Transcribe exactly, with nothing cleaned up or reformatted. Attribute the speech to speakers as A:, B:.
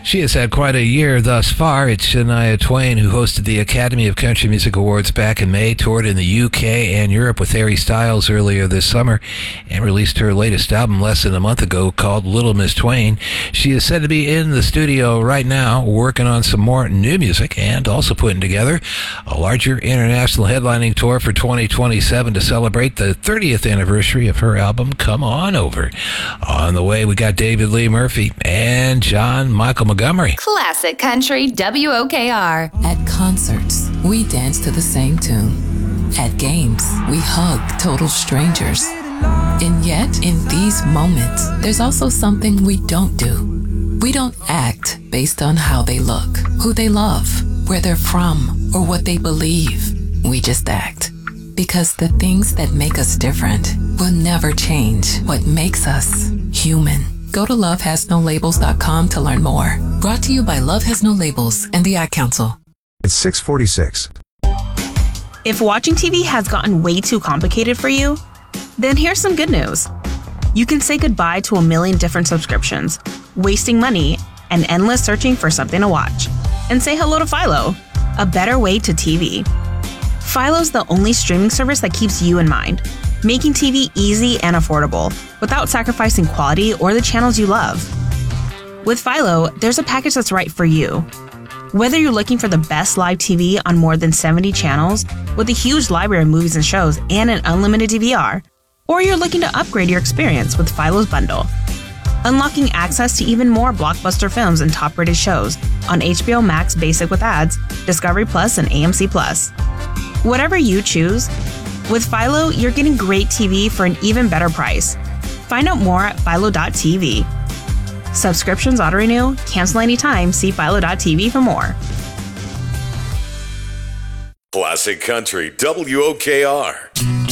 A: She has had quite a year thus far. It's Shania Twain, who hosted the Academy of Country Music Awards back in May, toured in the U K and Europe with Harry Styles earlier this summer, and released her latest album less than a month ago called Little Miss Twain. She is said to be in the studio right now working on some more new music and also putting together a larger international headlining tour for twenty twenty-seven to celebrate the thirtieth anniversary of her album, Come On Over. On the way, we got David Lee Murphy and John Michael Montgomery.
B: Classic Country W O K R.
C: At concerts, we dance to the same tune. At games, we hug total strangers. And yet, in these moments, there's also something we don't do. We don't act based on how they look, who they love, where they're from, or what they believe. We just act. Because the things that make us different will never change what makes us human. Go to love has no labels dot com to learn more. Brought to you by Love Has No Labels and the Ad Council.
D: It's six forty-six.
E: If watching T V has gotten way too complicated for you, then here's some good news. You can say goodbye to a million different subscriptions, wasting money, and endless searching for something to watch. And say hello to Philo, a better way to T V. Philo's the only streaming service that keeps you in mind, making T V easy and affordable without sacrificing quality or the channels you love. With Philo, there's a package that's right for you. Whether you're looking for the best live T V on more than seventy channels with a huge library of movies and shows and an unlimited D V R, or you're looking to upgrade your experience with Philo's bundle, unlocking access to even more blockbuster films and top-rated shows on H B O Max Basic with ads, Discovery Plus, and A M C Plus. Whatever you choose, with Philo, you're getting great T V for an even better price. Find out more at philo dot t v. Subscriptions auto-renew, cancel anytime, see philo dot t v for more.
F: Classic Country W O K R.